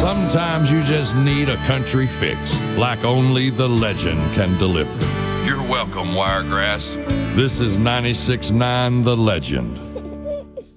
Sometimes you just need a country fix, like only the legend can deliver. You're welcome, Wiregrass. This is 96.9 The Legend.